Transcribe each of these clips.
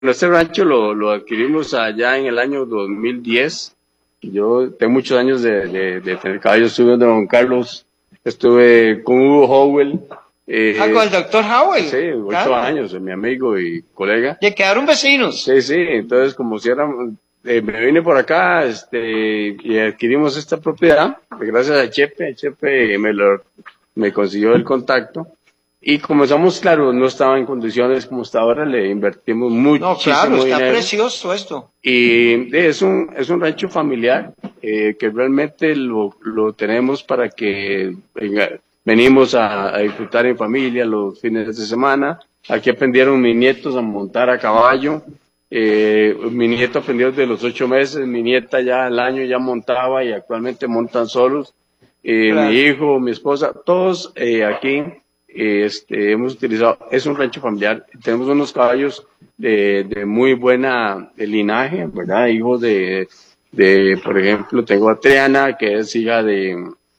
este rancho lo adquirimos allá en el año 2010. Yo tengo muchos años de tener caballos. Estuve con Don Carlos, estuve con Hugo Howell. Con el doctor Howell. Sí, 8 años, mi amigo y colega. ¿Y quedaron vecinos? Sí, entonces como si eran, me vine por acá y adquirimos esta propiedad, gracias a Chepe me consiguió el contacto. Y comenzamos, claro, no estaba en condiciones como está ahora, le invertimos muchísimo dinero. No, claro, está precioso esto. Y es un rancho familiar que realmente lo tenemos para que venimos a disfrutar en familia los fines de semana. Aquí aprendieron mis nietos a montar a caballo. Mi nieto aprendió desde los 8 meses, mi nieta ya al año ya montaba y actualmente montan solos. Claro. Mi hijo, mi esposa, todos aquí hemos utilizado, es un rancho familiar, tenemos unos caballos de muy buena linaje, ¿verdad? Hijos por ejemplo, tengo a Triana, que es hija de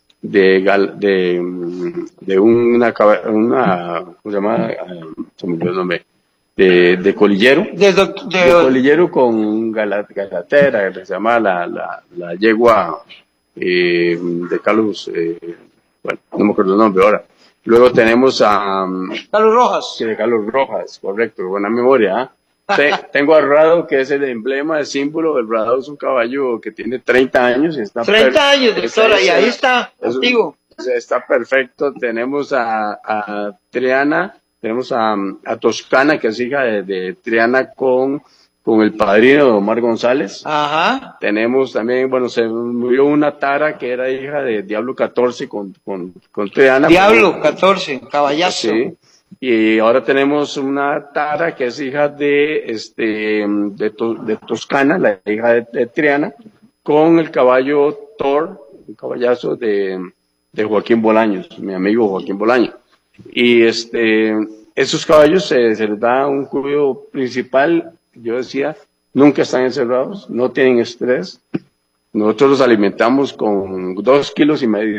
una, ¿cómo se llama? Se me olvidó el nombre. De colillero. De colillero con galatera, que se llama la yegua de Carlos, bueno, no me acuerdo el nombre ahora. Luego tenemos a Carlos Rojas. Sí, de Carlos Rojas, correcto, buena memoria. Tengo a Rado, que es el emblema, el símbolo. El Rado es un caballo que tiene 30 años. Y está 30 años, doctora, y ahí está, contigo. Está perfecto. Tenemos a Triana, tenemos a Toscana, que es hija de Triana con el padrino Omar González. Ajá. Tenemos también, bueno, se murió una Tara que era hija de Diablo 14 con Triana. Diablo 14, caballazo. Sí. Y ahora tenemos una Tara que es hija de Toscana, la hija de Triana, con el caballo Thor, un caballazo de Joaquín Bolaños, mi amigo Joaquín Bolaños. Y esos caballos se les da un cuidado principal. Yo decía, nunca están encerrados, no tienen estrés. Nosotros los alimentamos con 2,5 kilos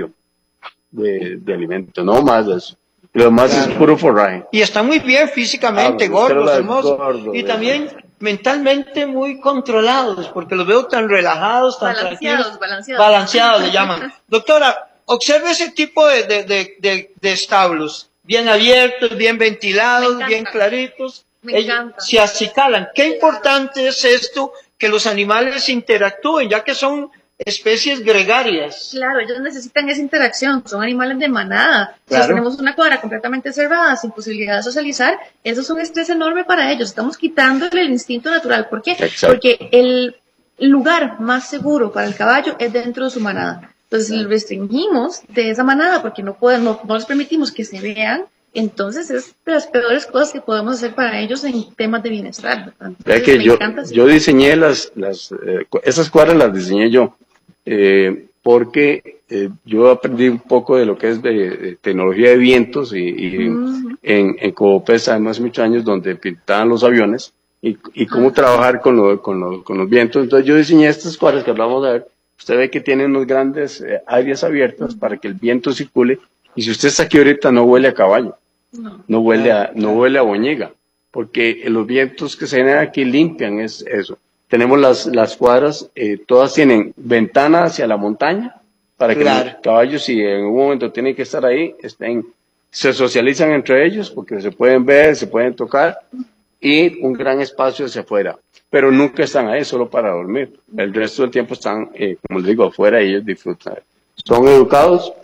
de alimento, no más de eso. Lo demás es puro forraje. Y están muy bien físicamente, gordos, hermosos. Y también mentalmente muy controlados, porque los veo tan relajados, tan tranquilos. Balanceados le llaman. Doctora, observe ese tipo de establos. Bien abiertos, bien ventilados, bien claritos. Me encanta. Se acicalan. Qué importante es esto, que los animales interactúen, ya que son especies gregarias. Claro, ellos necesitan esa interacción, son animales de manada. Claro. Si tenemos una cuadra completamente cerrada, sin posibilidad de socializar, eso es un estrés enorme para ellos. Estamos quitándole el instinto natural. ¿Por qué? Exacto. Porque el lugar más seguro para el caballo es dentro de su manada. Entonces, si lo restringimos de esa manada, porque no les permitimos que se vean, entonces es de las peores cosas que podemos hacer para ellos en temas de bienestar. Vea que yo diseñé esas cuadras las diseñé yo, porque yo aprendí un poco de lo que es de tecnología de vientos y en Cobopes, además muchos años donde pintaban los aviones y cómo trabajar con los vientos. Entonces yo diseñé estas cuadras que hablamos de ver. Usted ve que tienen unas grandes áreas abiertas para que el viento circule, y si usted está aquí ahorita no huele a caballo. No huele a boñiga, porque los vientos que se generan aquí limpian eso. Tenemos las cuadras, todas tienen ventana hacia la montaña, para que los caballos, si en un momento tienen que estar ahí, se socializan entre ellos, porque se pueden ver, se pueden tocar, y un gran espacio hacia afuera. Pero nunca están ahí solo para dormir. El resto del tiempo están, como les digo, afuera y ellos disfrutan. Son educados.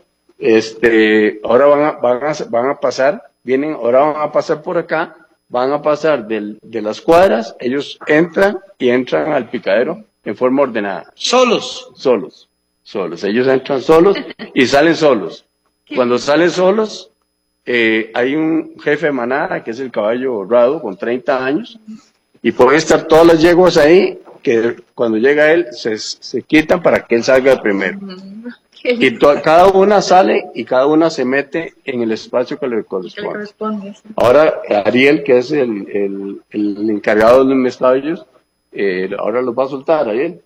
Ahora van a pasar, ahora van a pasar por acá, van a pasar de las cuadras, ellos entran al picadero en forma ordenada. ¿Solos? Solos. Ellos entran solos y salen solos. Cuando salen solos, hay un jefe de manada, que es el caballo Rado, con 30 años, y pueden estar todas las yeguas ahí, que cuando llega él, se quitan para que él salga de primero. Y cada una sale y cada una se mete en el espacio que le corresponde. Ahora Ariel, que es el encargado de mis caballos, ahora los va a soltar, Ariel.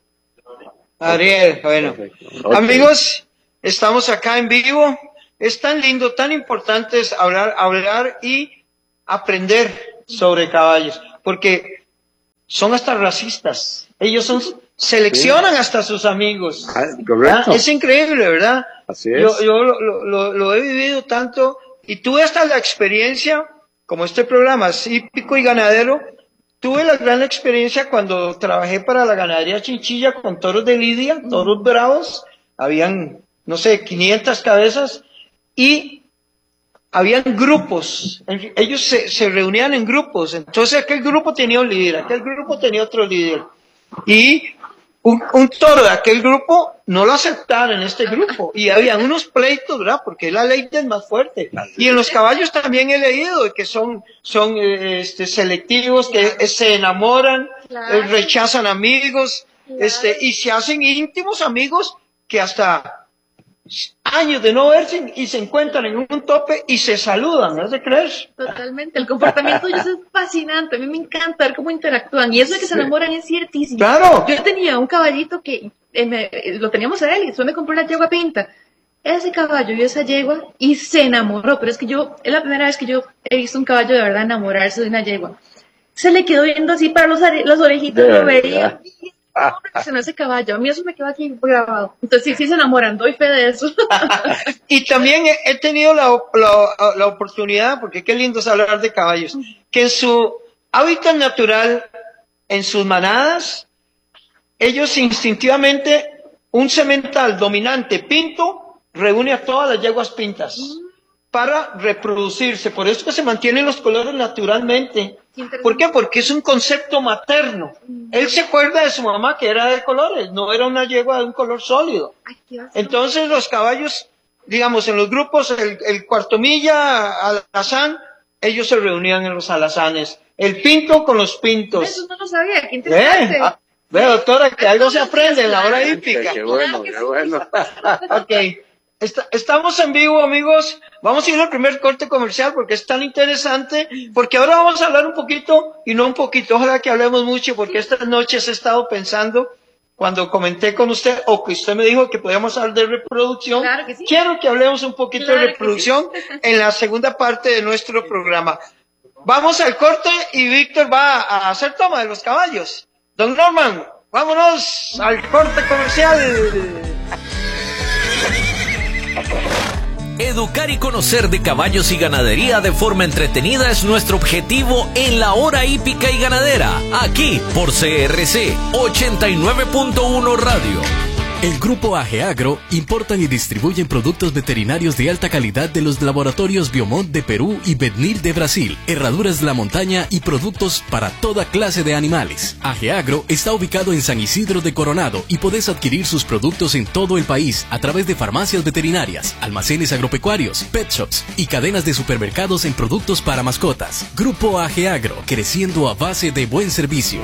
Bueno. Okay. Amigos, estamos acá en vivo. Es tan lindo, tan importante es hablar y aprender sobre caballos, porque son hasta racistas. Ellos seleccionan hasta sus amigos. Correcto. Es increíble, ¿verdad? Así es. Yo lo he vivido tanto y tuve hasta la experiencia, como este programa es hípico y ganadero, tuve la gran experiencia cuando trabajé para la ganadería Chinchilla con toros de lidia, toros bravos, habían, no sé, 500 cabezas y habían grupos, ellos se reunían en grupos, entonces aquel grupo tenía un líder, aquel grupo tenía otro líder y un toro de aquel grupo no lo aceptaron en este grupo y había unos pleitos, ¿verdad? Porque la ley es más fuerte. Y en los caballos también he leído que son selectivos, que se enamoran, rechazan amigos, y se hacen íntimos amigos que hasta años de no verse y se encuentran en un tope y se saludan, ¿no es de creer? Totalmente, el comportamiento de ellos es fascinante, a mí me encanta ver cómo interactúan y eso de que se enamoran es ciertísimo. Claro. Yo tenía un caballito que lo teníamos a él y después me compré una yegua pinta. Ese caballo vio esa yegua y se enamoró, pero es la primera vez que yo he visto un caballo de verdad enamorarse de una yegua. Se le quedó viendo así para las orejitas, lo veía. ¿Cómo reaccionó ese caballo? A mí eso me quedó aquí grabado. Entonces sí se enamoran, doy fe de eso. Y también he tenido la oportunidad, porque qué lindo es hablar de caballos, que en su hábitat natural, en sus manadas, ellos instintivamente, un semental dominante pinto, reúne a todas las yeguas pintas para reproducirse. Por eso que se mantienen los colores naturalmente. ¿Por qué? Porque es un concepto materno. Él se acuerda de su mamá que era de colores, no era una yegua de un color sólido. Entonces los caballos, digamos, en los grupos, el cuarto milla, alazán, ellos se reunían en los alazanes. El pinto con los pintos. Eso no lo sabía, qué interesante. Ve, doctora, que algo se aprende en la hora hípica. Qué bueno, qué bueno. Ok. Estamos en vivo, amigos. Vamos a ir al primer corte comercial porque es tan interesante, porque ahora vamos a hablar un poquito, y no un poquito, ojalá que hablemos mucho, porque estas noches he estado pensando, cuando comenté con usted, o que usted me dijo que podíamos hablar de reproducción, claro que sí. Quiero que hablemos un poquito de reproducción en la segunda parte de nuestro programa. Vamos al corte y Víctor va a hacer toma de los caballos. Don Norman, vámonos al corte comercial. Educar y conocer de caballos y ganadería de forma entretenida es nuestro objetivo en la hora hípica y ganadera, aquí por CRC 89.1 Radio. El Grupo AGEAGRO importan y distribuyen productos veterinarios de alta calidad de los laboratorios Biomont de Perú y Betnil de Brasil, herraduras de la montaña y productos para toda clase de animales. AGEAGRO está ubicado en San Isidro de Coronado y podés adquirir sus productos en todo el país a través de farmacias veterinarias, almacenes agropecuarios, pet shops y cadenas de supermercados en productos para mascotas. Grupo AGEAGRO, creciendo a base de buen servicio.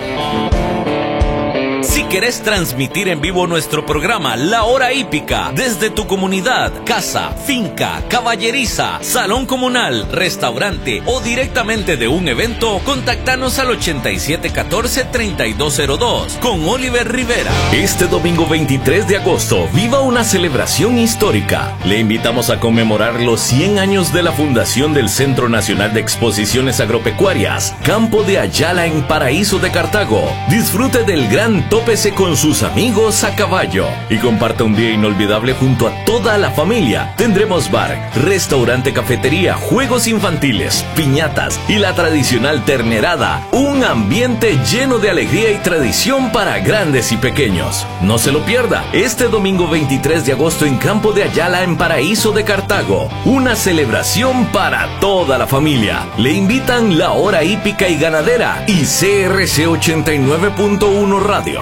Si querés transmitir en vivo nuestro programa La Hora Hípica desde tu comunidad, casa, finca, caballeriza, salón comunal, restaurante o directamente de un evento, contactanos al 8714-3202 con Oliver Rivera. Este domingo 23 de agosto, viva una celebración histórica. Le invitamos a conmemorar los 100 años de la fundación del Centro Nacional de Exposiciones Agropecuarias, Campo de Ayala en Paraíso de Cartago. Disfrute del gran tópese con sus amigos a caballo y comparta un día inolvidable junto a toda la familia. Tendremos bar, restaurante, cafetería, juegos infantiles, piñatas y la tradicional ternerada. Un ambiente lleno de alegría y tradición para grandes y pequeños. No se lo pierda, este domingo 23 de agosto en Campo de Ayala en Paraíso de Cartago. Una celebración para toda la familia. Le invitan La Hora Hípica y Ganadera y CRC 89.1 Radio.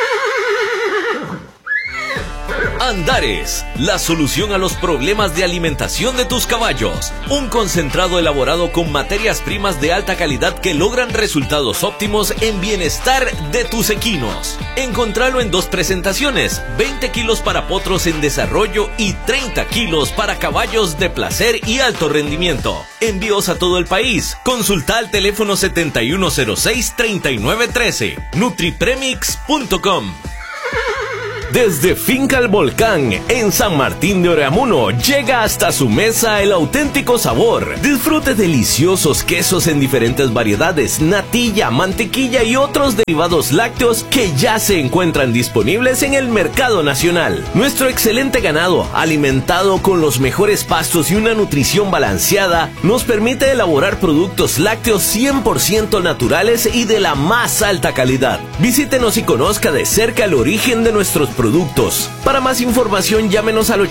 Andares, la solución a los problemas de alimentación de tus caballos. Un concentrado elaborado con materias primas de alta calidad que logran resultados óptimos en bienestar de tus equinos. Encontralo en 2 presentaciones, 20 kilos para potros en desarrollo y 30 kilos para caballos de placer y alto rendimiento. Envíos a todo el país. Consulta al teléfono 7106-3913. Nutripremix.com. Desde Finca El Volcán, en San Martín de Oreamuno, llega hasta su mesa el auténtico sabor. Disfrute deliciosos quesos en diferentes variedades, natilla, mantequilla y otros derivados lácteos que ya se encuentran disponibles en el mercado nacional. Nuestro excelente ganado, alimentado con los mejores pastos y una nutrición balanceada, nos permite elaborar productos lácteos 100% naturales y de la más alta calidad. Visítenos y conozca de cerca el origen de nuestros productos. Para más información, llámenos al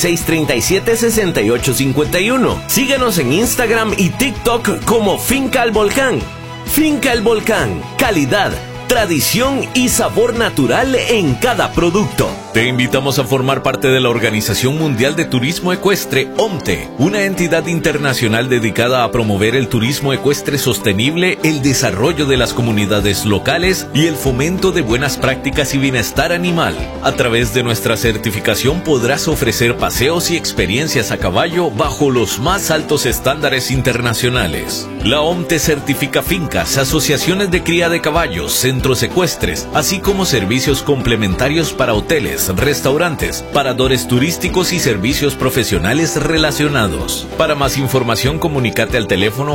8637-6851. Síguenos en Instagram y TikTok como Finca El Volcán. Finca El Volcán, calidad, tradición y sabor natural en cada producto. Te invitamos a formar parte de la Organización Mundial de Turismo Ecuestre, OMTE, una entidad internacional dedicada a promover el turismo ecuestre sostenible, el desarrollo de las comunidades locales y el fomento de buenas prácticas y bienestar animal. A través de nuestra certificación podrás ofrecer paseos y experiencias a caballo bajo los más altos estándares internacionales. La OMTE certifica fincas, asociaciones de cría de caballos, centros ecuestres, así como servicios complementarios para hoteles, restaurantes, paradores turísticos y servicios profesionales relacionados. Para más información, comunícate al teléfono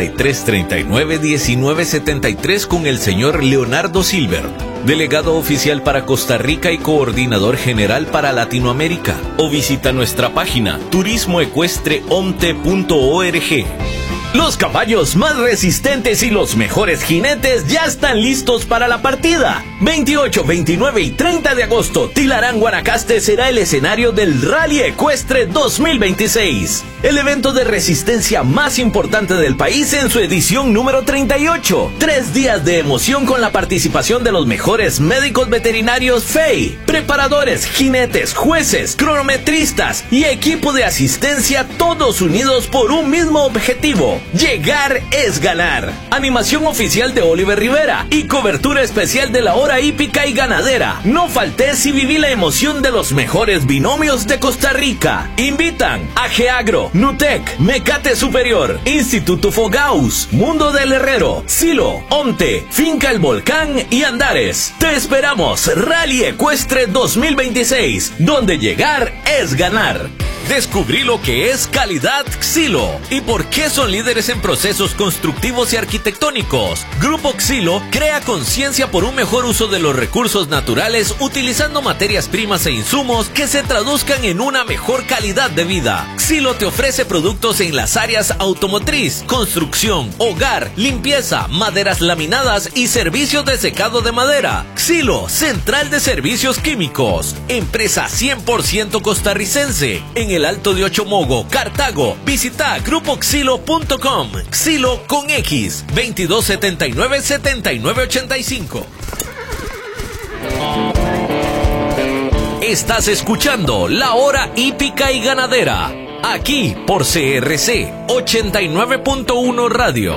8339-1973 con el señor Leonardo Silver, delegado oficial para Costa Rica y coordinador general para Latinoamérica, o visita nuestra página turismoecuestreomte.org. Los caballos más resistentes y los mejores jinetes ya están listos para la partida. 28, 29 y 30 de agosto, Tilarán, Guanacaste será el escenario del Rally Ecuestre 2026. El evento de resistencia más importante del país en su edición número 38. 3 días de emoción con la participación de los mejores médicos veterinarios FEI, preparadores, jinetes, jueces, cronometristas y equipo de asistencia, todos unidos por un mismo objetivo: llegar es ganar. Animación oficial de Oliver Rivera y cobertura especial de la hora hípica y ganadera. No faltes y viví la emoción de los mejores binomios de Costa Rica. Invitan AG Agro, Nutec, Mecate Superior, Instituto Fogaus, Mundo del Herrero, Silo, OMTE, Finca El Volcán y Andares. Te esperamos. Rally Ecuestre 2026, donde llegar es ganar. Descubrí lo que es calidad Xilo y por qué son líderes en procesos constructivos y arquitectónicos. Grupo Xilo crea conciencia por un mejor uso de los recursos naturales utilizando materias primas e insumos que se traduzcan en una mejor calidad de vida. Xilo te ofrece productos en las áreas automotriz, construcción, hogar, limpieza, maderas laminadas y servicios de secado de madera. Xilo, central de servicios químicos, empresa 100% costarricense, en el Alto de Ochomogo, Cartago. Visita grupoxilo.com. Xilo con X, 2279-7985. Estás escuchando La Hora Hípica y Ganadera, aquí por CRC 89.1 Radio.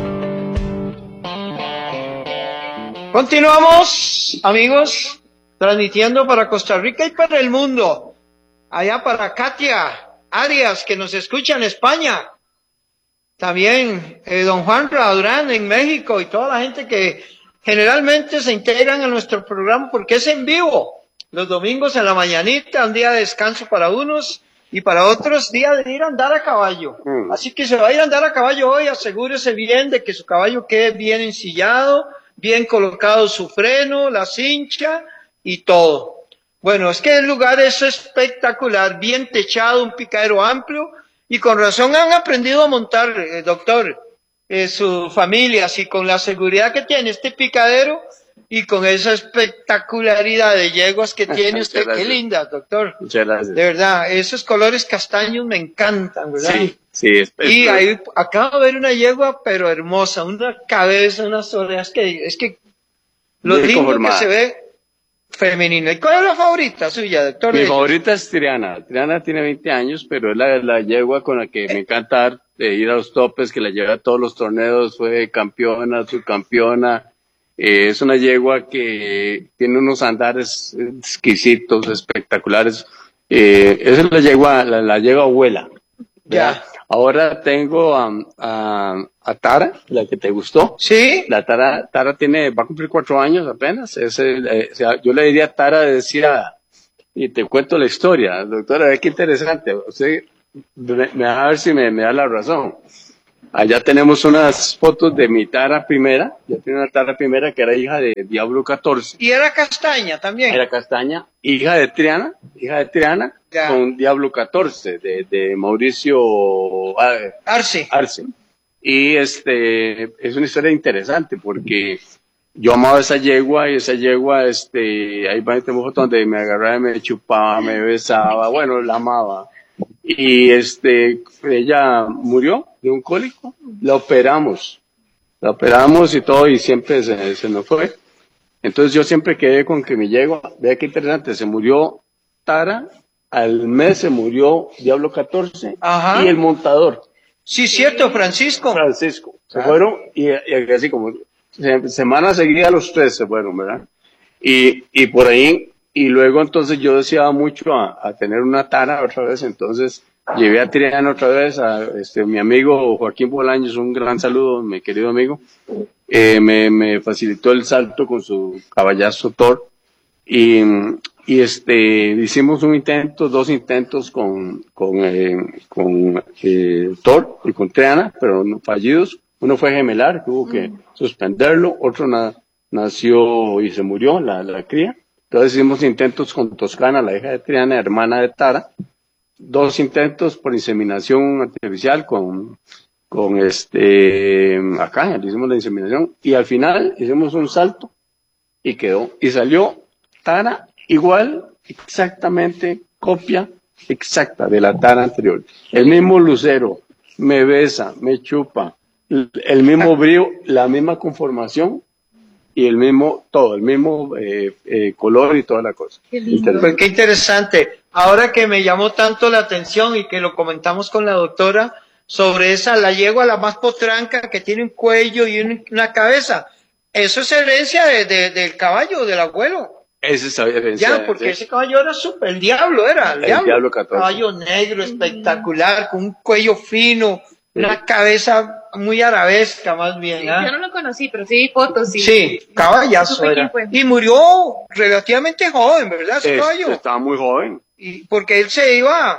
Continuamos, amigos, transmitiendo para Costa Rica y para el mundo. Allá para Katia Arias, que nos escucha en España. También don Juan Radurán en México y toda la gente que generalmente se integran a nuestro programa porque es en vivo. Los domingos en la mañanita, un día de descanso para unos y para otros día de ir a andar a caballo. Así que se va a ir a andar a caballo hoy, asegúrese bien de que su caballo quede bien ensillado, bien colocado su freno, la cincha y todo. Bueno, es que el lugar es espectacular, bien techado, un picadero amplio, y con razón han aprendido a montar, doctor, su familia, así con la seguridad que tiene este picadero y con esa espectacularidad de yeguas que tiene usted. Qué linda, doctor. Muchas gracias. De verdad, esos colores castaños me encantan, ¿verdad? Sí. Y ahí acabo de ver una yegua, pero hermosa, una cabeza, unas orejas, es que lo lindo que se ve. Femenina. ¿Y cuál es la favorita suya, doctor? Mi favorita es Triana. Triana tiene 20 años, pero es la yegua con la que me encanta ir a los topes, que la lleva a todos los torneos, fue campeona, subcampeona. Es una yegua que tiene unos andares exquisitos, espectaculares. Esa es la yegua abuela. Ya. Ahora tengo a Tara, la que te gustó. Sí. La Tara va a cumplir 4 años apenas. Yo le diría Tara, decía y te cuento la historia. Doctora, ve qué interesante. Usted me va a ver si me da la razón. Allá tenemos unas fotos de mi tara primera. Yo tenía una tara primera que era hija de Diablo 14. Y era castaña también. Era castaña, hija de Triana, ya. Con Diablo 14, de Mauricio Arce. Y es una historia interesante porque yo amaba esa yegua y esa yegua, ahí va este foto donde me agarraba, me chupaba, me besaba, bueno, la amaba. Y ella murió de un cólico, la operamos y todo y siempre se nos fue. Entonces yo siempre quedé con que mi yegua, vea qué interesante, se murió Tara, al mes se murió Diablo 14. Ajá. Y el montador. Sí, cierto, Francisco. Se fueron y así como semana seguida los tres se fueron, ¿verdad? Y por ahí, y luego entonces yo deseaba mucho a tener una tara otra vez, entonces llevé a Triana otra vez, a mi amigo Joaquín Bolaños, un gran saludo, mi querido amigo, me facilitó el salto con su caballazo Thor, y hicimos dos intentos con Thor y con Triana, pero no fallidos. Uno fue gemelar, tuvo que suspenderlo, otro nació y se murió, la cría. Entonces hicimos intentos con Toscana, la hija de Triana, hermana de Tara, 2 intentos por inseminación artificial acá hicimos la inseminación y al final hicimos un salto y quedó, y salió Tara igual, exactamente, copia exacta de la Tara anterior. El mismo lucero, me besa, me chupa, el mismo brillo, la misma conformación y el mismo todo, el mismo color y toda la cosa. Qué lindo. Pues qué interesante. Ahora que me llamó tanto la atención y que lo comentamos con la doctora sobre la yegua, la más potranca, que tiene un cuello y una cabeza. Eso es herencia del caballo, del abuelo. Esa es herencia. Ya, porque ese caballo era el diablo, el diablo 14. Caballo negro, espectacular, con un cuello fino, una cabeza muy arabesca, más bien. Sí, yo no lo conocí, pero sí vi fotos. Sí, caballazo era. Y murió relativamente joven, ¿verdad? Ese caballo. Estaba muy joven. Y porque él se iba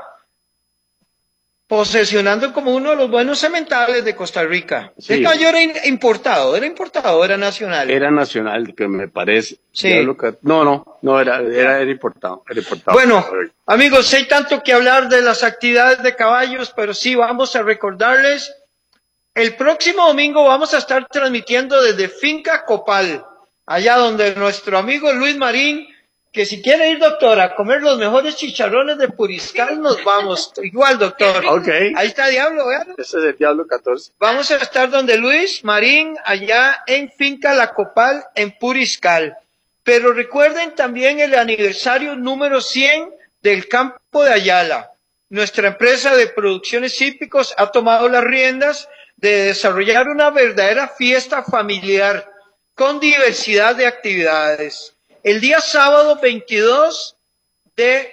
posesionando como uno de los buenos sementales de Costa Rica. Sí. El caballo era importado, era nacional. Era nacional, que me parece. Sí. No, era importado. Bueno, amigos, hay tanto que hablar de las actividades de caballos, pero sí vamos a recordarles, el próximo domingo vamos a estar transmitiendo desde Finca Copal, allá donde nuestro amigo Luis Marín, que si quiere ir, doctora, a comer los mejores chicharrones de Puriscal, nos vamos. Igual, doctor. Okay. Ahí está Diablo, ¿verdad? Ese es el Diablo 14. Vamos a estar donde Luis Marín, allá en Finca La Copal, en Puriscal. Pero recuerden también el aniversario número 100 del Campo de Ayala. Nuestra empresa de producciones hípicos ha tomado las riendas de desarrollar una verdadera fiesta familiar con diversidad de actividades. El día sábado 22 de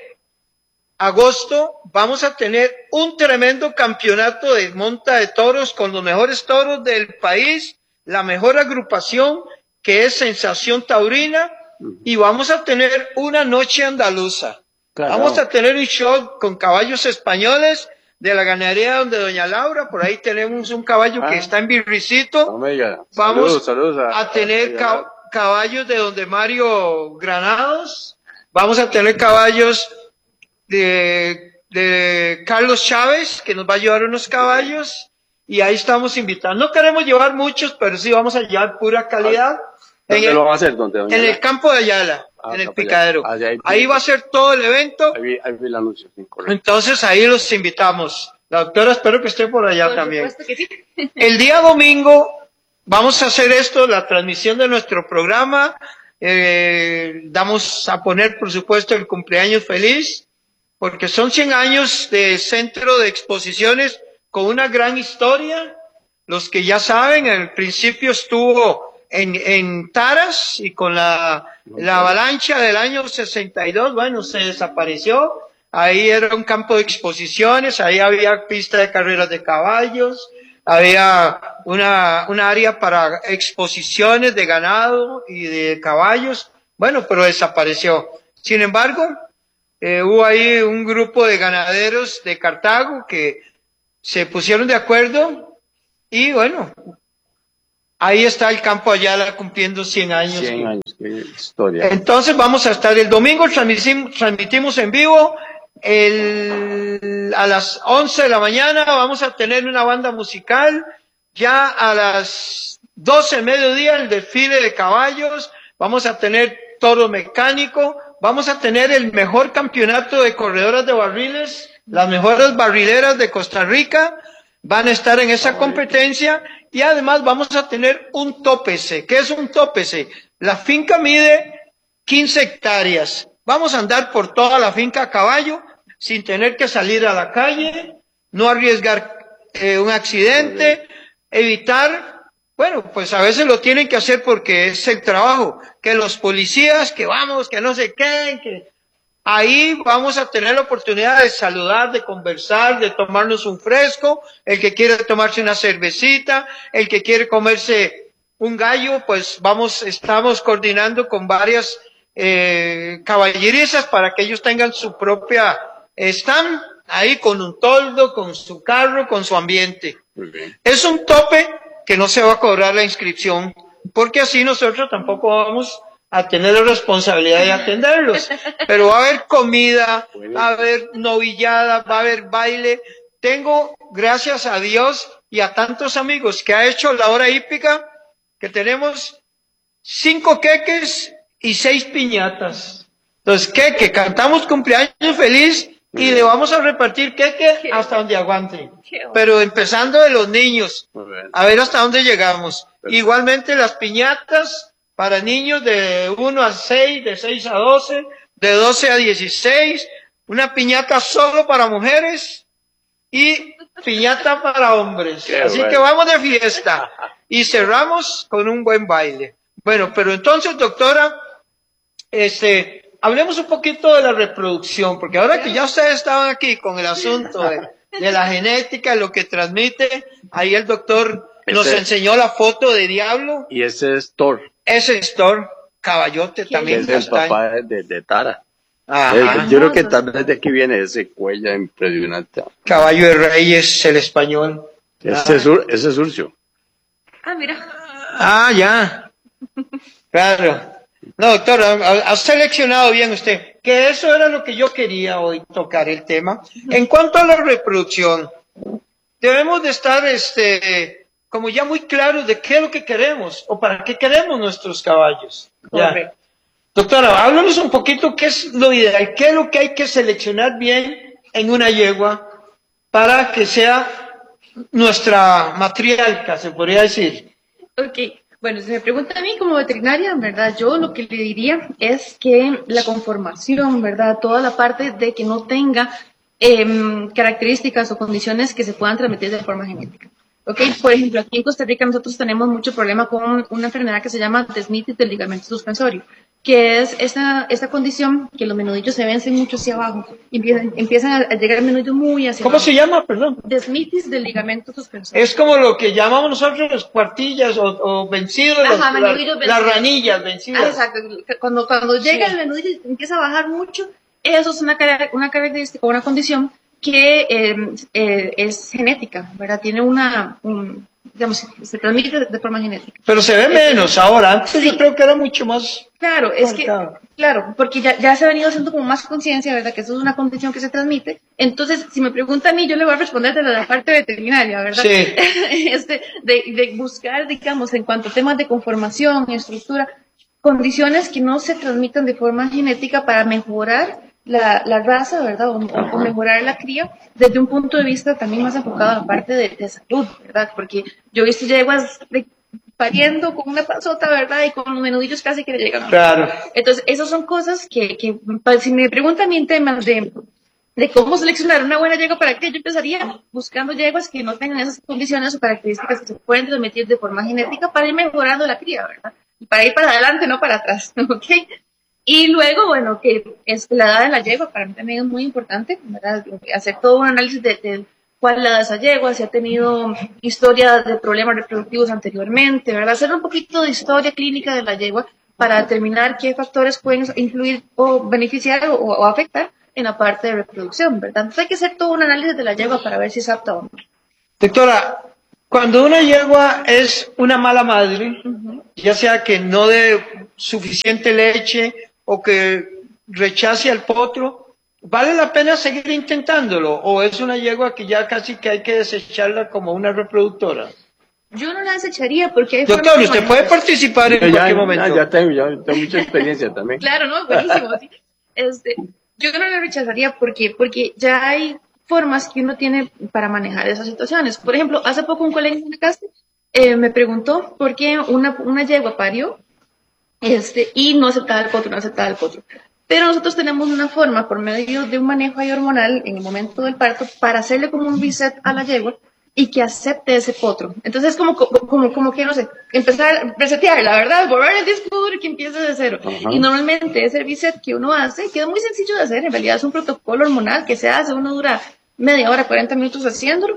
agosto vamos a tener un tremendo campeonato de monta de toros con los mejores toros del país, la mejor agrupación que es Sensación Taurina, y vamos a tener una noche andaluza. Claro. Vamos a tener un show con caballos españoles de la ganadería donde doña Laura, por ahí tenemos un caballo que está en Birricito. Vamos a tener caballos de donde Mario Granados, vamos a tener caballos de Carlos Chávez, que nos va a llevar unos caballos, y ahí estamos invitando. No queremos llevar muchos, pero sí vamos a llevar pura calidad. ¿Dónde lo va a hacer? En el Campo de Ayala, en el Picadero. Ahí va a ser todo el evento. Ahí vi el anuncio. Sí, entonces ahí los invitamos. La doctora espero que esté por allá también. Que sí. El día domingo vamos a hacer la transmisión de nuestro programa. Damos a poner, por supuesto, el cumpleaños feliz, porque son 100 años de Centro de Exposiciones con una gran historia. Los que ya saben, al principio estuvo en Taras, y con la avalancha del año 62, bueno, se desapareció. Ahí era un campo de exposiciones, ahí había pista de carreras de caballos, había una área para exposiciones de ganado y de caballos, bueno, pero desapareció. Sin embargo, hubo ahí un grupo de ganaderos de Cartago que se pusieron de acuerdo y bueno, ahí está el Campo Ayala cumpliendo 100 años. 100 años, qué historia. Entonces vamos a estar el domingo, transmitimos en vivo, a las 11 de la mañana vamos a tener una banda musical, ya a las 12 de mediodía el desfile de caballos, vamos a tener toro mecánico, vamos a tener el mejor campeonato de corredoras de barriles, las mejores barrileras de Costa Rica van a estar en esa competencia y además vamos a tener un tópese. ¿Qué es un tópese? La finca mide 15 hectáreas. Vamos a andar por toda la finca a caballo sin tener que salir a la calle, no arriesgar un accidente, evitar, bueno, pues a veces lo tienen que hacer porque es el trabajo, que los policías, que vamos, que no sé qué, que ahí vamos a tener la oportunidad de saludar, de conversar, de tomarnos un fresco, el que quiere tomarse una cervecita, el que quiere comerse un gallo, pues estamos coordinando con varias caballerizas para que ellos tengan su propia stand ahí con un toldo, con su carro, con su ambiente. Es un tope que no se va a cobrar la inscripción, porque así nosotros tampoco vamos a tener la responsabilidad de atenderlos, pero va a haber comida, va a haber novillada, va a haber baile. Tengo, gracias a Dios y a tantos amigos que ha hecho la hora hípica, que tenemos 5 queques y 6 piñatas. Entonces, queque, cantamos cumpleaños feliz y le vamos a repartir queque hasta donde aguante. Pero empezando de los niños, a ver hasta dónde llegamos. Igualmente las piñatas para niños de 1 a 6, de 6 a 12, de 12 a 16, una piñata solo para mujeres y piñata para hombres. Así que vamos de fiesta y cerramos con un buen baile. Bueno, pero entonces, doctora, hablemos un poquito de la reproducción, porque ahora que ya ustedes estaban aquí con el asunto de la genética, lo que transmite, ahí el doctor nos enseñó la foto de Diablo. Y ese es Thor. Ese es Thor, caballote también. Es el papá de Tara. Ajá. Yo creo que tal vez de aquí viene ese cuello impresionante. Caballo de Reyes, el español. Ese es Urcio. Ah, mira. Ah, ya. Claro. No, doctor, ha seleccionado bien usted. Que eso era lo que yo quería hoy tocar el tema. En cuanto a la reproducción, debemos de estar, como ya muy claros de qué es lo que queremos o para qué queremos nuestros caballos. Ya. Doctora, háblanos un poquito qué es lo ideal, qué es lo que hay que seleccionar bien en una yegua para que sea nuestra matriarca, se podría decir. Ok, bueno, si me pregunta a mí como veterinaria, ¿verdad? Yo lo que le diría es que la conformación, ¿verdad? Toda la parte de que no tenga características o condiciones que se puedan transmitir de forma genética. Okay, por ejemplo, aquí en Costa Rica nosotros tenemos mucho problema con una enfermedad que se llama desmitis del ligamento suspensorio, que es esta condición que los menudillos se vencen mucho hacia abajo y empiezan a llegar el menudillo muy hacia ¿Cómo abajo. se llama, perdón? Desmitis del ligamento suspensorio. Es como lo que llamamos nosotros cuartillas o vencidos, las ranillas vencidas. Exacto, cuando llega el menudillo y empieza a bajar mucho, eso es una característica o una condición que es genética, ¿verdad? Tiene digamos, se transmite de forma genética. Pero se ve menos ahora, antes sí. Yo creo que era mucho más. Claro, es marcado. Claro, porque ya se ha venido haciendo como más conciencia, ¿verdad? Que eso es una condición que se transmite. Entonces, si me pregunta a mí, yo le voy a responder desde la parte veterinaria, ¿verdad? Sí. De buscar, digamos, en cuanto a temas de conformación, estructura, condiciones que no se transmitan de forma genética para mejorar la raza, ¿verdad? O mejorar la cría desde un punto de vista también más enfocado a la parte de salud, ¿verdad? Porque yo he visto yeguas pariendo con una panzota, ¿verdad? Y con los menudillos casi que le llegan. Claro. Entonces, esas son cosas que si me preguntan a mí en temas de cómo seleccionar una buena yegua para qué, yo empezaría buscando yeguas que no tengan esas condiciones o características que se pueden transmitir de forma genética para ir mejorando la cría, ¿verdad? Y para ir para adelante, no para atrás, ¿ok? Y luego, bueno, que es la edad de la yegua, para mí también es muy importante, ¿verdad? Hacer todo un análisis de cuál es la edad de esa yegua, si ha tenido historia de problemas reproductivos anteriormente, ¿verdad? Hacer un poquito de historia clínica de la yegua para determinar qué factores pueden influir o beneficiar o afectar en la parte de reproducción, ¿verdad? Entonces hay que hacer todo un análisis de la yegua para ver si es apta o no. Doctora, cuando una yegua es una mala madre, ya sea que no dé suficiente leche o que rechace al potro, ¿vale la pena seguir intentándolo? ¿O es una yegua que ya casi que hay que desecharla como una reproductora? Yo no la desecharía porque hay Doctor, usted puede participar en cualquier momento. Ya tengo mucha experiencia también. Claro, ¿no? Buenísimo. Yo no la rechazaría porque ya hay formas que uno tiene para manejar esas situaciones. Por ejemplo, hace poco un colega en la casa me preguntó por qué una yegua parió y no aceptaba el potro. Pero nosotros tenemos una forma, por medio de un manejo ahí hormonal en el momento del parto, para hacerle como un reset a la yegua y que acepte ese potro. Entonces, como que, no sé, empezar a resetear, la verdad, borrar el disco duro y que empiece de cero. Y normalmente ese reset que uno hace, que es muy sencillo de hacer, en realidad es un protocolo hormonal que se hace, uno dura media hora, 40 minutos haciéndolo,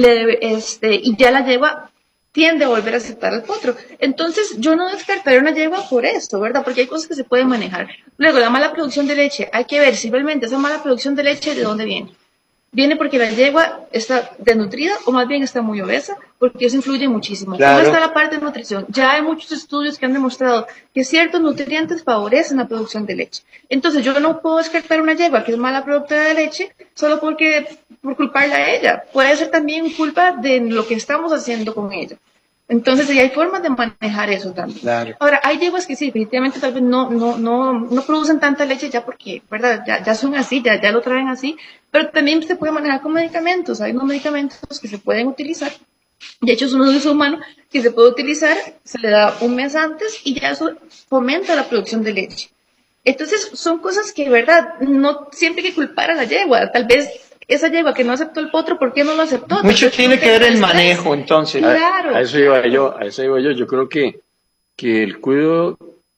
y ya la yegua tiende a volver a aceptar al potro. Entonces, yo no descartaría una yegua por esto, ¿verdad? Porque hay cosas que se pueden manejar. Luego, la mala producción de leche, hay que ver si realmente esa mala producción de leche, ¿de dónde viene? ¿Viene porque la yegua está desnutrida o más bien está muy obesa? Porque eso influye muchísimo. Claro. ¿Cómo está la parte de nutrición? Ya hay muchos estudios que han demostrado que ciertos nutrientes favorecen la producción de leche. Entonces, yo no puedo descartar una yegua que es mala productora de leche solo por culparla a ella. Puede ser también culpa de lo que estamos haciendo con ella. Entonces, ya hay formas de manejar eso también. Claro. Ahora, hay yeguas que sí, definitivamente tal vez no producen tanta leche ya porque, ¿verdad? Ya son así, ya lo traen así, pero también se puede manejar con medicamentos. Hay unos medicamentos que se pueden utilizar. De hecho, es un uso humano que se puede utilizar, se le da un mes antes y ya eso fomenta la producción de leche. Entonces, son cosas que, ¿verdad? No siempre hay que culpar a la yegua. Tal vez esa yegua que no aceptó el potro, ¿por qué no lo aceptó? Mucho tiene que ver el manejo, entonces. Claro. A eso iba yo. Yo creo que el cuidado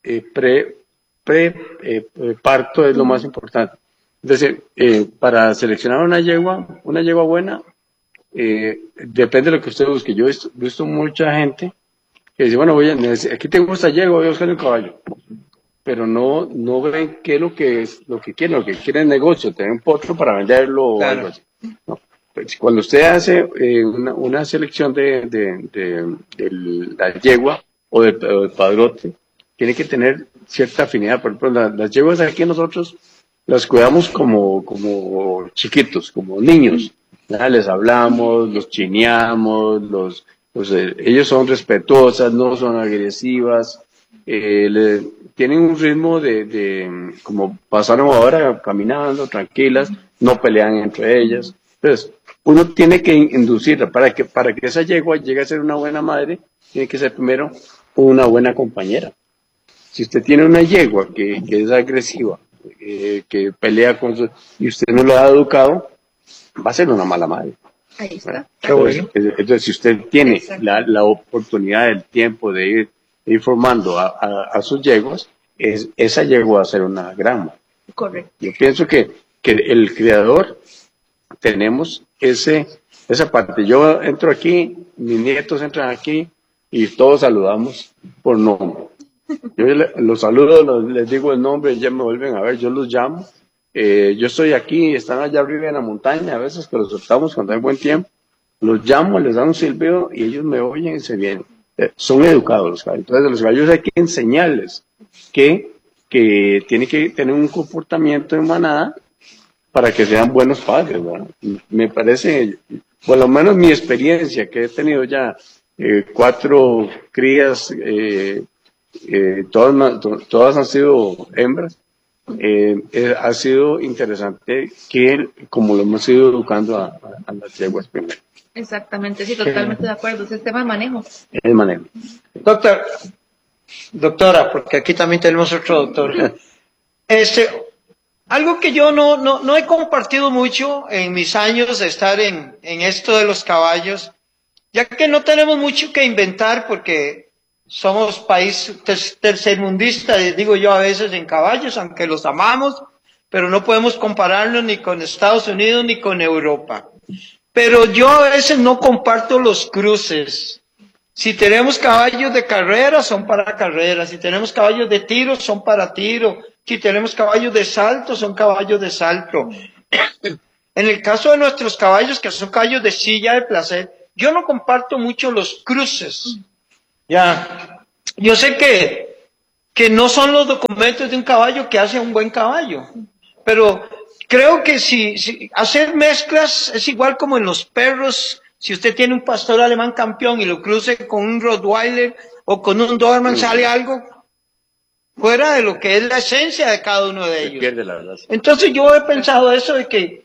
parto es lo más importante. Entonces, para seleccionar una yegua buena, depende de lo que usted busque. Yo he visto mucha gente que dice, bueno, aquí tengo esta yegua, voy a buscar un caballo. Pero no ven qué es lo que quieren. Lo que quieren es negocio, tener un potro para venderlo. Claro. O algo así. No. Pues cuando usted hace una selección de la yegua o del padrote, tiene que tener cierta afinidad. Por ejemplo, las yeguas aquí nosotros las cuidamos como chiquitos, como niños. ¿Ya? Les hablamos, los chineamos, ellos son respetuosas, no son agresivas. Tienen un ritmo de como pasaron ahora caminando tranquilas, no pelean entre ellas. Entonces, uno tiene que inducirla para que esa yegua llegue a ser una buena madre, tiene que ser primero una buena compañera. Si usted tiene una yegua que es agresiva, que pelea y usted no lo ha educado, va a ser una mala madre. Ahí está. Entonces, si usted tiene la oportunidad, el tiempo de ir formando a sus yeguas, esa yegua va a ser una gran madre. Correcto. Yo pienso que el criador tenemos esa parte. Yo entro aquí, mis nietos entran aquí y todos saludamos por nombre. Yo los saludo, les digo el nombre, ya me vuelven a ver, yo los llamo. Yo estoy aquí, están allá arriba en la montaña, a veces que los soltamos cuando hay buen tiempo. Los llamo, les dan un silbido y ellos me oyen y se vienen. Son educados los caballos. Entonces, los caballos hay que enseñarles que tienen que tener un comportamiento en manada para que sean buenos padres, ¿verdad? Me parece, por lo menos mi experiencia, que he tenido ya 4 crías, todas han sido hembras, ha sido interesante como lo hemos ido educando a las yeguas primero. Exactamente, sí, totalmente de acuerdo. Es el tema de manejo. El manejo. Doctora, porque aquí también tenemos otro doctor. Algo que yo no he compartido mucho en mis años de estar en esto de los caballos, ya que no tenemos mucho que inventar porque somos país tercermundista, digo yo a veces en caballos, aunque los amamos, pero no podemos compararnos ni con Estados Unidos ni con Europa. Pero yo a veces no comparto los cruces. Si tenemos caballos de carrera, son para carrera. Si tenemos caballos de tiro, son para tiro. Si tenemos caballos de salto, son caballos de salto. En el caso de nuestros caballos, que son caballos de silla de placer, yo no comparto mucho los cruces. Ya, yo sé que no son los documentos de un caballo que hace un buen caballo, pero creo que si hacer mezclas es igual como en los perros. Si usted tiene un pastor alemán campeón y lo cruce con un Rottweiler o con un Doberman, sale algo fuera de lo que es la esencia de cada uno de ellos. Se pierde la verdad. Entonces yo he pensado eso de que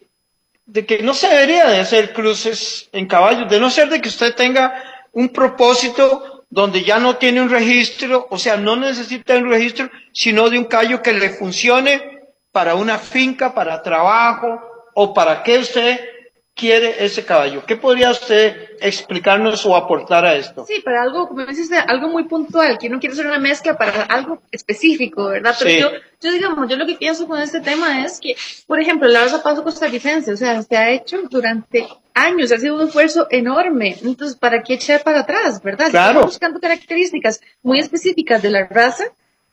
no se debería de hacer cruces en caballos, de no ser de que usted tenga un propósito donde ya no tiene un registro, o sea, no necesita un registro, sino de un caballo que le funcione para una finca, para trabajo, o para qué usted quiere ese caballo. ¿Qué podría usted explicarnos o aportar a esto? Sí, para algo, como dices, algo muy puntual, que uno quiere hacer una mezcla para algo específico, ¿verdad? Pero sí. yo lo que pienso con este tema es que, por ejemplo, la raza paso costarricense, o sea, se ha hecho durante años, ha sido un esfuerzo enorme. Entonces, ¿para qué echar para atrás, verdad? Claro. Estamos buscando características muy específicas de la raza.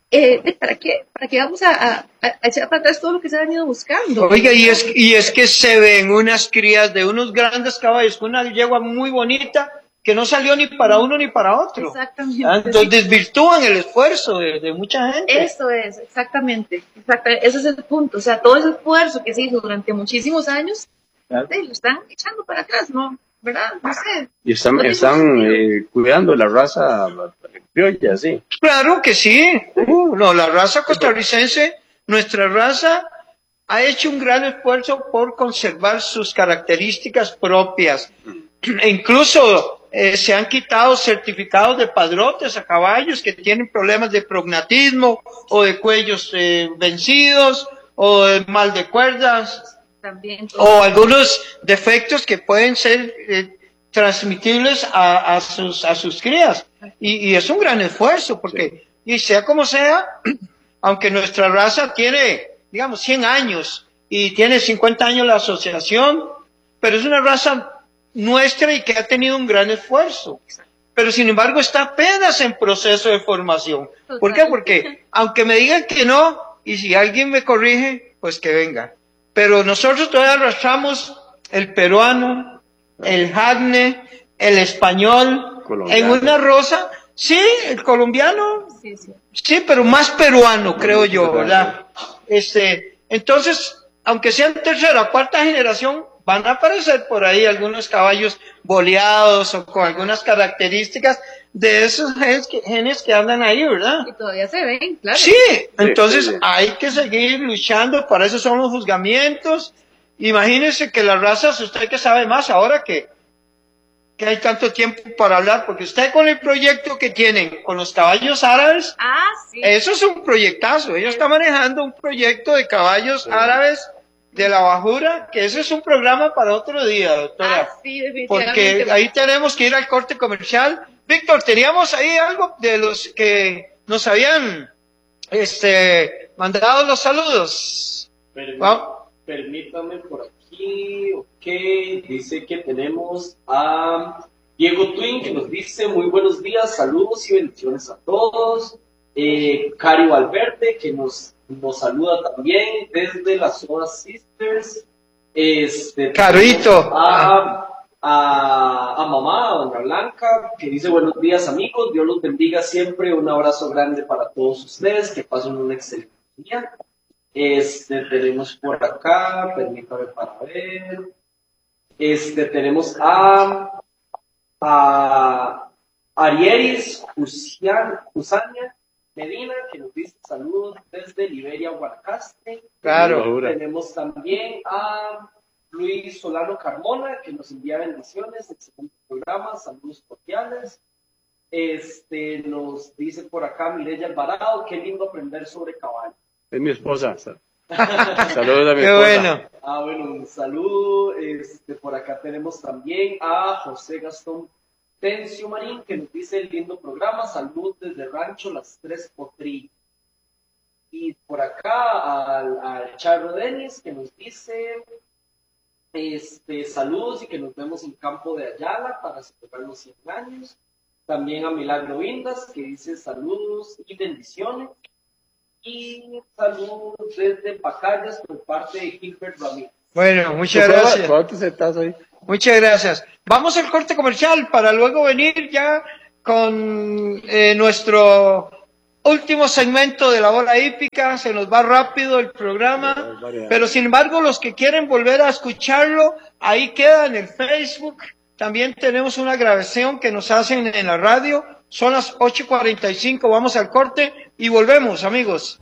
¿Para qué vamos a echar para atrás todo lo que se ha venido buscando? Oiga, y es que se ven unas crías de unos grandes caballos con una yegua muy bonita que no salió ni para uno ni para otro. Exactamente. Entonces desvirtúan el esfuerzo de mucha gente. Eso es, exactamente. Ese es el punto. O sea, todo ese esfuerzo que se hizo durante muchísimos años, lo están echando para atrás, ¿no? ¿Verdad? No sé. Y están cuidando la raza criolla, sí. Claro que sí. No, la raza costarricense, nuestra raza, ha hecho un gran esfuerzo por conservar sus características propias. E incluso se han quitado certificados de padrotes a caballos que tienen problemas de prognatismo o de cuellos vencidos o de mal de cuerdas. También, o algunos defectos que pueden ser transmitibles a sus crías. Y es un gran esfuerzo, porque, y sea como sea, aunque nuestra raza tiene, digamos, 100 años y tiene 50 años la asociación, pero es una raza nuestra y que ha tenido un gran esfuerzo. Pero sin embargo está apenas en proceso de formación. ¿Por qué? Porque aunque me digan que no, y si alguien me corrige, pues que venga. Pero nosotros todavía arrastramos el peruano, el jagne, el español, colombiano. En una rosa, sí, el colombiano, sí, pero más peruano, creo yo, ¿verdad? Entonces, aunque sean tercera o cuarta generación, van a aparecer por ahí algunos caballos boleados o con algunas características de esos genes que andan ahí, ¿verdad? Y todavía se ven, claro. Sí, entonces hay que seguir luchando, para eso son los juzgamientos. Imagínense que las razas, usted que sabe más ahora que hay tanto tiempo para hablar, porque usted con el proyecto que tienen con los caballos árabes, sí. Eso es un proyectazo. Ella está manejando un proyecto de caballos árabes de la bajura, que ese es un programa para otro día, doctora. Sí, definitivamente. Porque ahí tenemos que ir al corte comercial. Víctor, teníamos ahí algo de los que nos habían mandado los saludos. Permítame por aquí, dice que tenemos a Diego Twin, que nos dice muy buenos días, saludos y bendiciones a todos. Cari Valverde, que nos saluda también desde las Soda Sisters. Carito. A mamá, a Doña Blanca, que dice buenos días amigos, Dios los bendiga siempre, un abrazo grande para todos ustedes, que pasen un excelente día. Tenemos por acá, permítame para ver, tenemos a Arieris Jusania Medina, que nos dice saludos desde Liberia, Guanacaste. Claro. Tenemos también a Luis Solano Carmona, que nos envía bendiciones, excelente programa, saludos cordiales. Nos dice por acá Mireya Alvarado, qué lindo aprender sobre caballos. Es mi esposa. Saludos a mi qué esposa. Bueno. Bueno, un saludo. Por acá tenemos también a José Gastón Tencio Marín, que nos dice el lindo programa, salud desde Rancho Las Tres Potrillas. Y por acá al Charro Denis, que nos dice saludos y que nos vemos en Campo de Ayala para celebrar los 100 años. También a Milagro Vindas, que dice saludos y bendiciones. y saludos desde Pacayas por parte de Gilbert Ramírez. Bueno, muchas gracias. Muchas gracias. Vamos al corte comercial para luego venir ya con nuestro último segmento de la hora hípica. Se nos va rápido el programa, pero sin embargo los que quieren volver a escucharlo, ahí queda en el Facebook. También tenemos una grabación que nos hacen en la radio. Son las 8:45, vamos al corte y volvemos, amigos.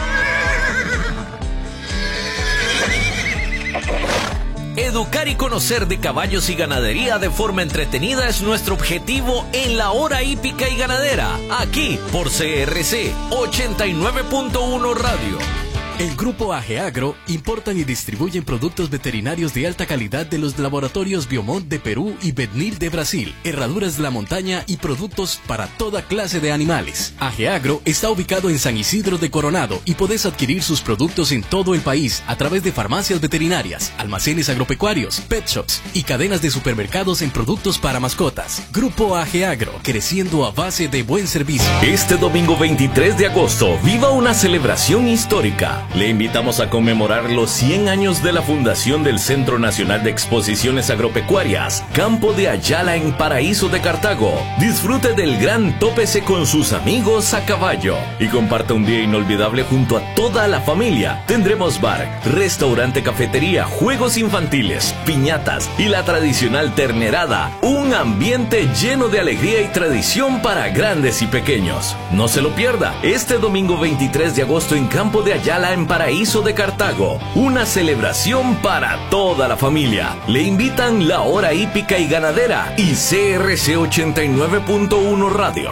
Educar y conocer de caballos y ganadería de forma entretenida es nuestro objetivo en la hora hípica y ganadera, aquí por CRC 89.1 Radio. El Grupo AGEAGRO importan y distribuyen productos veterinarios de alta calidad de los laboratorios Biomont de Perú y Bednil de Brasil, herraduras de la montaña y productos para toda clase de animales. AGEAGRO está ubicado en San Isidro de Coronado y podés adquirir sus productos en todo el país a través de farmacias veterinarias, almacenes agropecuarios, pet shops y cadenas de supermercados en productos para mascotas. Grupo AGEAGRO, creciendo a base de buen servicio. Este domingo 23 de agosto, viva una celebración histórica. Le invitamos a conmemorar los 100 años de la fundación del Centro Nacional de Exposiciones Agropecuarias, Campo de Ayala en Paraíso de Cartago. Disfrute del gran tópese con sus amigos a caballo y comparta un día inolvidable junto a toda la familia. Tendremos bar, restaurante, cafetería, juegos infantiles, piñatas y la tradicional ternerada. Un ambiente lleno de alegría y tradición para grandes y pequeños. No se lo pierda, este domingo 23 de agosto en Campo de Ayala en Paraíso de Cartago, una celebración para toda la familia. Le invitan la hora hípica y ganadera y CRC 89.1 Radio.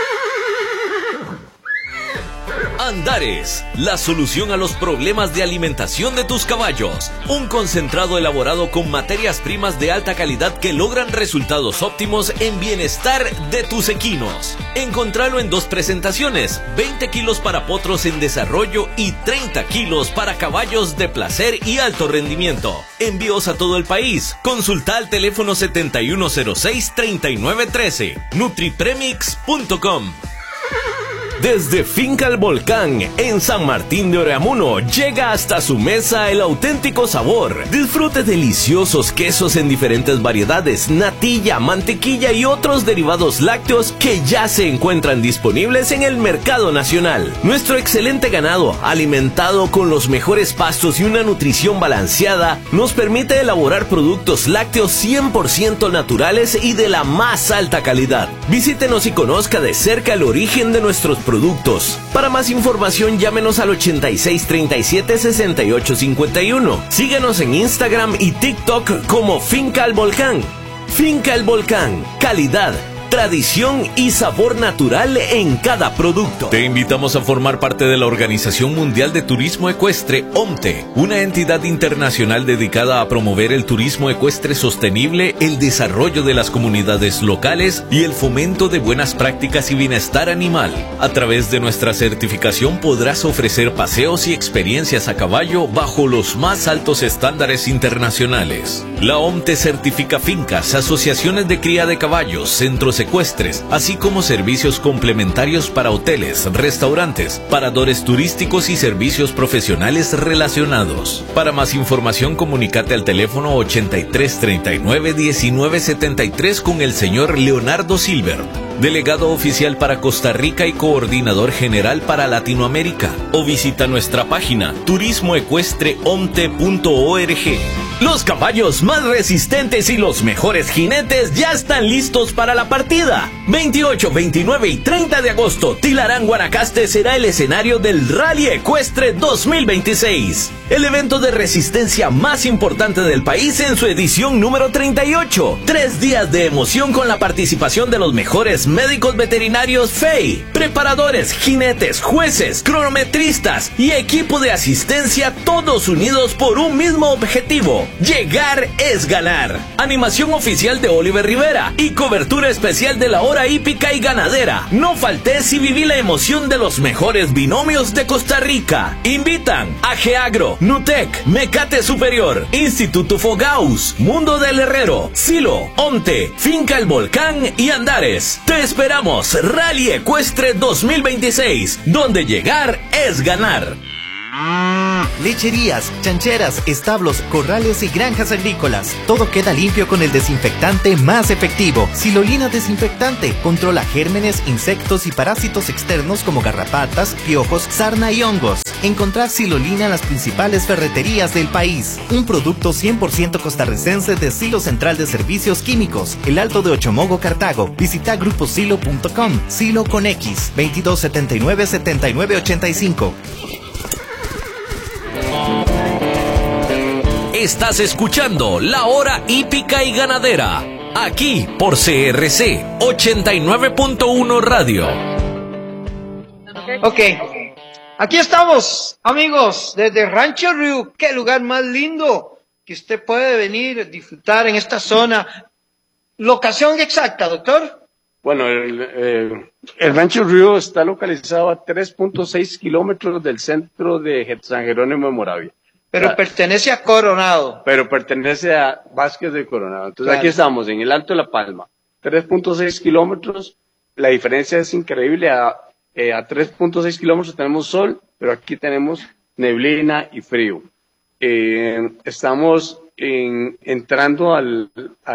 Andares, la solución a los problemas de alimentación de tus caballos. Un concentrado elaborado con materias primas de alta calidad que logran resultados óptimos en bienestar de tus equinos. Encontralo en 2 presentaciones, 20 kilos para potros en desarrollo y 30 kilos para caballos de placer y alto rendimiento. Envíos a todo el país. Consulta al teléfono 7106-3913. nutripremix.com. Desde Finca El Volcán, en San Martín de Oreamuno, llega hasta su mesa el auténtico sabor. Disfrute deliciosos quesos en diferentes variedades, natilla, mantequilla y otros derivados lácteos que ya se encuentran disponibles en el mercado nacional. Nuestro excelente ganado, alimentado con los mejores pastos y una nutrición balanceada, nos permite elaborar productos lácteos 100% naturales y de la más alta calidad. Visítenos y conozca de cerca el origen de nuestros productos. Para más información, llámenos al 8637-6851. Síguenos en Instagram y TikTok como Finca El Volcán. Finca El Volcán, calidad, tradición y sabor natural en cada producto. Te invitamos a formar parte de la Organización Mundial de Turismo Ecuestre, OMTE, una entidad internacional dedicada a promover el turismo ecuestre sostenible, el desarrollo de las comunidades locales y el fomento de buenas prácticas y bienestar animal. A través de nuestra certificación podrás ofrecer paseos y experiencias a caballo bajo los más altos estándares internacionales. La OMTE certifica fincas, asociaciones de cría de caballos, centros ecuestres, así como servicios complementarios para hoteles, restaurantes, paradores turísticos y servicios profesionales relacionados. Para más información, comunícate al teléfono 8339-1973 con el señor Leonardo Silver, delegado oficial para Costa Rica y coordinador general para Latinoamérica, o visita nuestra página turismoecuestreomte.org. Los caballos más resistentes y los mejores jinetes ya están listos para la partida. 28, 29 y 30 de agosto, Tilarán, Guanacaste será el escenario del Rally Ecuestre 2026, el evento de resistencia más importante del país en su edición número 38. 3 días de emoción con la participación de los mejores médicos veterinarios FEI, preparadores, jinetes, jueces, cronometristas y equipo de asistencia, todos unidos por un mismo objetivo: Agro. Llegar es ganar. Animación oficial de Oliver Rivera y cobertura especial de la hora hípica y ganadera. No faltes y viví la emoción de los mejores binomios de Costa Rica. Invitan AG Agro, Nutec, Mecate Superior, Instituto Fogaus, Mundo del Herrero, Silo, Onte, Finca El Volcán y Andares. Te esperamos, Rally Ecuestre 2026, donde llegar es ganar. Lecherías, chancheras, establos, corrales y granjas agrícolas. Todo queda limpio con el desinfectante más efectivo. Silolina Desinfectante. Controla gérmenes, insectos y parásitos externos como garrapatas, piojos, sarna y hongos. Encontrá Silolina en las principales ferreterías del país. Un producto 100% costarricense de Silo Central de Servicios Químicos, El Alto de Ochomogo, Cartago. Visita gruposilo.com. Silo con X, 2279-7985. Estás escuchando La Hora Hípica y Ganadera, aquí por CRC 89.1 Radio. Ok, aquí estamos, amigos, desde Rancho Río. Qué lugar más lindo que usted puede venir a disfrutar en esta zona. ¿Locación exacta, doctor? Bueno, el Rancho Río está localizado a 3.6 kilómetros del centro de San Jerónimo de Moravia. Pero pertenece a Coronado. Pero pertenece a Vázquez de Coronado. Entonces claro, aquí estamos, en el Alto de La Palma. 3.6 kilómetros, la diferencia es increíble. A 3.6 kilómetros tenemos sol, pero aquí tenemos neblina y frío. Estamos entrando al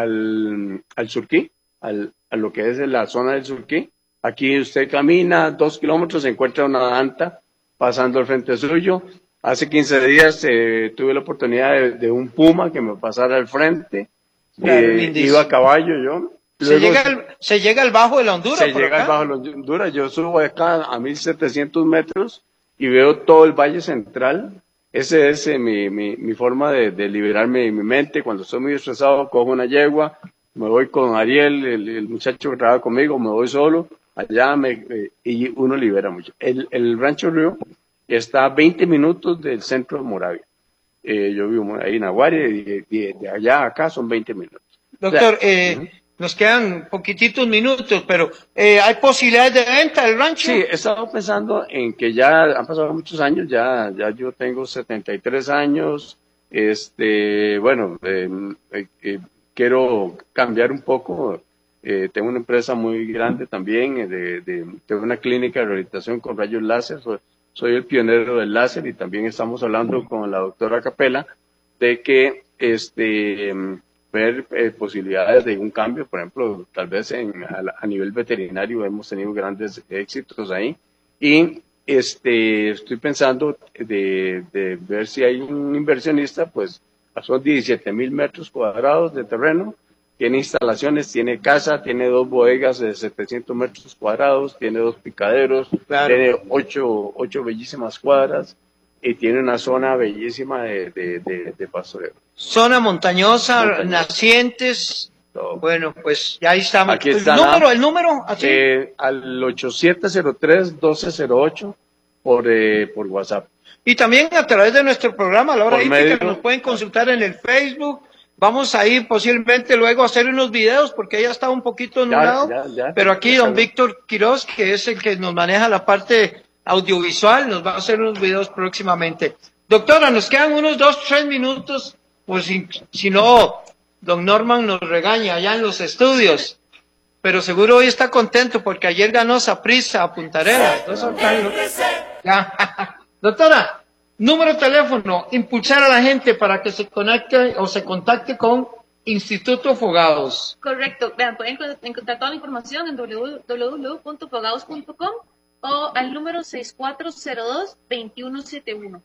Surquí, a lo que es la zona del Surquí. Aquí usted camina 2 kilómetros, se encuentra una danta pasando al frente suyo. Hace 15 días tuve la oportunidad de un puma que me pasara al frente. Claro, iba a caballo yo. Se llega al Bajo de la Hondura. Se llega al Bajo de la Hondura. Yo subo acá a 1700 metros y veo todo el Valle Central. Ese es mi forma de liberarme de mi mente. Cuando estoy muy estresado, cojo una yegua, me voy con Ariel, el muchacho que trabaja conmigo, me voy solo. Allá y uno libera mucho. El Rancho Río está a 20 minutos del centro de Moravia. Yo vivo ahí en Aguaria y de allá a acá son 20 minutos. Doctor, nos quedan poquititos minutos, pero ¿hay posibilidades de venta del rancho? Sí, he estado pensando en que ya han pasado muchos años, ya yo tengo 73 años, bueno, quiero cambiar un poco. Tengo una empresa muy grande también, tengo una clínica de rehabilitación con rayos láser. Soy el pionero del láser y también estamos hablando con la doctora Capela de que ver posibilidades de un cambio, por ejemplo, tal vez a nivel veterinario hemos tenido grandes éxitos ahí y estoy pensando de ver si hay un inversionista, pues son 17,000 metros cuadrados de terreno. Tiene instalaciones, tiene casa, tiene 2 bodegas de 700 metros cuadrados, tiene 2 picaderos, claro, tiene 8 bellísimas cuadras y tiene una zona bellísima de pastoreo. Zona montañosa, nacientes. Todo. Bueno, pues ya ahí estamos. Aquí está ¿El número? ¿Así? Al 8703-1208 por WhatsApp. Y también a través de nuestro programa, La Hora Hípica, que nos pueden consultar en el Facebook. Vamos a ir posiblemente luego a hacer unos videos porque ya está un poquito nublado, pero aquí don Víctor Quiroz, que es el que nos maneja la parte audiovisual, nos va a hacer unos videos próximamente. Doctora, nos quedan unos 2-3 minutos, pues si no, don Norman nos regaña allá en los estudios, pero seguro hoy está contento porque ayer ganó Saprissa a Punta Arenas. Doctora, número de teléfono, impulsar a la gente para que se conecte o se contacte con Instituto Fogados. Correcto, vean, pueden encontrar toda la información en www.fogados.com o al número 6402-2171.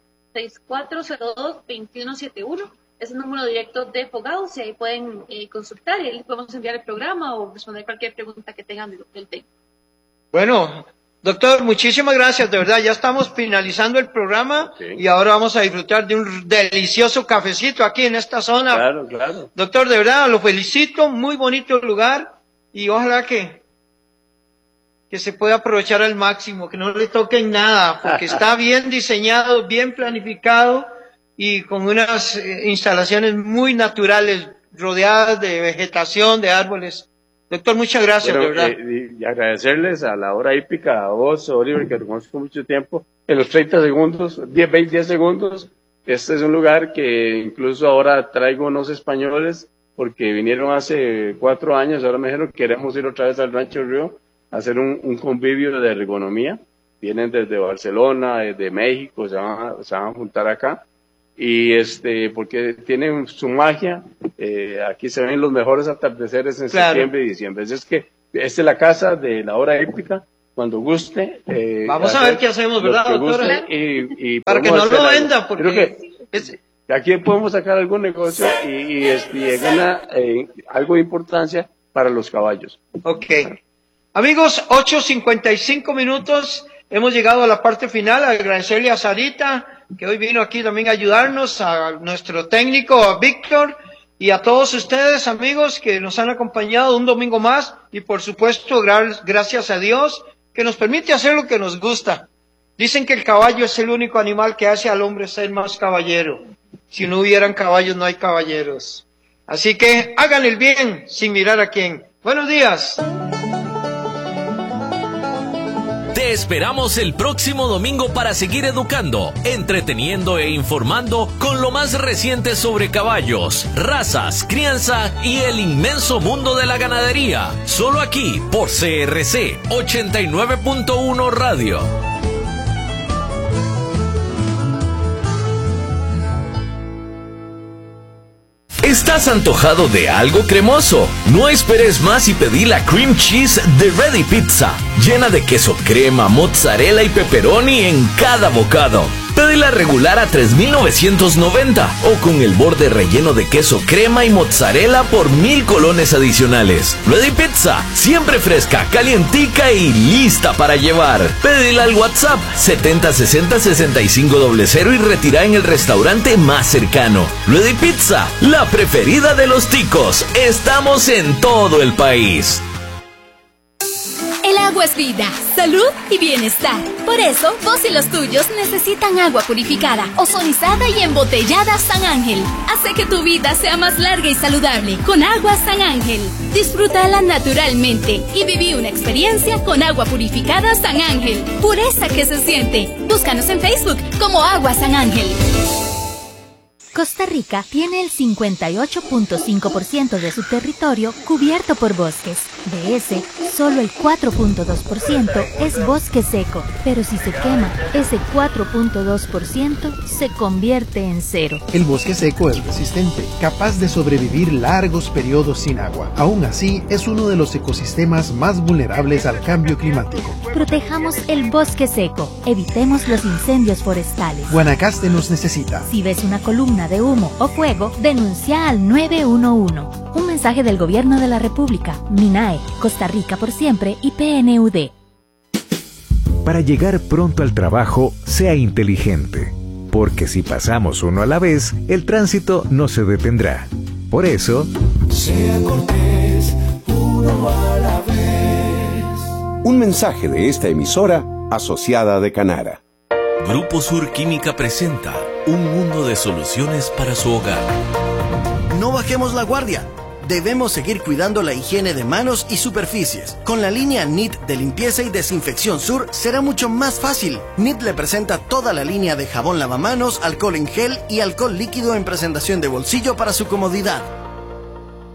6402-2171 es el número directo de Fogados y ahí pueden consultar y ahí les podemos enviar el programa o responder cualquier pregunta que tengan del tema. Bueno, doctor, muchísimas gracias, de verdad, ya estamos finalizando el programa y ahora vamos a disfrutar de un delicioso cafecito aquí en esta zona. Claro, claro. Doctor, de verdad, lo felicito, muy bonito lugar y ojalá que se pueda aprovechar al máximo, que no le toquen nada, porque está bien diseñado, bien planificado y con unas instalaciones muy naturales, rodeadas de vegetación, de árboles. Doctor, muchas gracias, de verdad. Y agradecerles a la hora hípica, a vos, Oliver, que lo conozco mucho tiempo, en los 30 segundos, 10 segundos, este es un lugar que incluso ahora traigo unos españoles, porque vinieron hace 4 años, ahora me dijeron que queremos ir otra vez al Rancho Río, a hacer un convivio de ergonomía. Vienen desde Barcelona, desde México, se van a juntar acá, y porque tienen su magia. Aquí se ven los mejores atardeceres en septiembre y diciembre. Es que esta es la casa de la hora hípica. Cuando guste. Vamos a ver qué hacemos, ¿verdad, doctora? Y para que no lo venda, porque creo que aquí podemos sacar algún negocio y algo de importancia para los caballos. Ok. Amigos, 8:55 minutos. Hemos llegado a la parte final. Agradecerle a Sarita, que hoy vino aquí también a ayudarnos, a nuestro técnico, a Víctor, y a todos ustedes, amigos, que nos han acompañado un domingo más, y por supuesto, gracias a Dios, que nos permite hacer lo que nos gusta. Dicen que el caballo es el único animal que hace al hombre ser más caballero. Si no hubieran caballos, no hay caballeros. Así que hagan el bien sin mirar a quién. Buenos días. Te esperamos el próximo domingo para seguir educando, entreteniendo e informando con lo más reciente sobre caballos, razas, crianza y el inmenso mundo de la ganadería. Solo aquí por CRC 89.1 Radio. ¿Estás antojado de algo cremoso? No esperes más y pedí la cream cheese de Ready Pizza, llena de queso crema, mozzarella y pepperoni en cada bocado. Pedila regular a $3,990 o con el borde relleno de queso crema y mozzarella por 1,000 colones adicionales. Ready Pizza, siempre fresca, calientica y lista para llevar. Pedila al WhatsApp 7060-6500 y retira en el restaurante más cercano. Ready Pizza, la preferida de los ticos. Estamos en todo el país. El agua es vida, salud y bienestar. Por eso, vos y los tuyos necesitan agua purificada, ozonizada y embotellada San Ángel. Hace que tu vida sea más larga y saludable con agua San Ángel. Disfrútala naturalmente y viví una experiencia con agua purificada San Ángel. Pureza que se siente. Búscanos en Facebook como Agua San Ángel. Costa Rica tiene el 58.5% de su territorio cubierto por bosques. De ese, solo el 4.2% es bosque seco, pero si se quema, ese 4.2% se convierte en cero. El bosque seco es resistente, capaz de sobrevivir largos periodos sin agua. Aún así, es uno de los ecosistemas más vulnerables al cambio climático. Protejamos el bosque seco, evitemos los incendios forestales. Guanacaste nos necesita. Si ves una columna de humo o fuego, denuncia al 911. Un mensaje del Gobierno de la República, MINAE, Costa Rica por siempre y PNUD. Para llegar pronto al trabajo, sea inteligente, porque si pasamos uno a la vez, el tránsito no se detendrá. Por eso, sea cortés, uno a la vez. Un mensaje de esta emisora asociada de Canara. Grupo Sur Química presenta un mundo de soluciones para su hogar. No bajemos la guardia. Debemos seguir cuidando la higiene de manos y superficies. Con la línea NIT de limpieza y desinfección Sur será mucho más fácil. NIT le presenta toda la línea de jabón lavamanos, alcohol en gel y alcohol líquido en presentación de bolsillo para su comodidad.